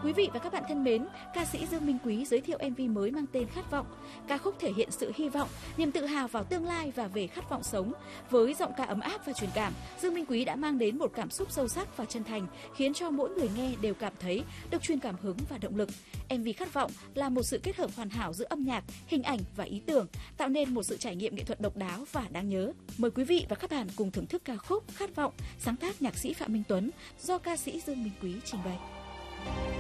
Quý vị và các bạn thân mến, ca sĩ Dương Minh Quý giới thiệu MV mới mang tên Khát vọng. Ca khúc thể hiện sự hy vọng, niềm tự hào vào tương lai và về khát vọng sống. Với giọng ca ấm áp và truyền cảm, Dương Minh Quý đã mang đến một cảm xúc sâu sắc và chân thành, khiến cho mỗi người nghe đều cảm thấy được truyền cảm hứng và động lực. MV Khát vọng là một sự kết hợp hoàn hảo giữa âm nhạc, hình ảnh và ý tưởng, tạo nên một sự trải nghiệm nghệ thuật độc đáo và đáng nhớ. Mời quý vị và các bạn cùng thưởng thức ca khúc Khát vọng, sáng tác nhạc sĩ Phạm Minh Tuấn do ca sĩ Dương Minh Quý trình bày.